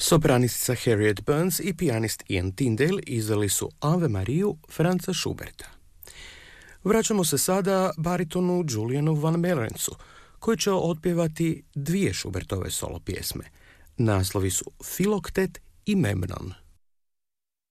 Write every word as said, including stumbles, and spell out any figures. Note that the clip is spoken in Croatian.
Sopranistica Harriet Burns i pijanist Ian Tyndale izveli su Ave Mariju Franza Schuberta. Vraćamo se sada baritonu Julianu Van Meerensu, koji će otpjevati dvije Schubertove solo pjesme. Naslovi su Filoktet i Memnon.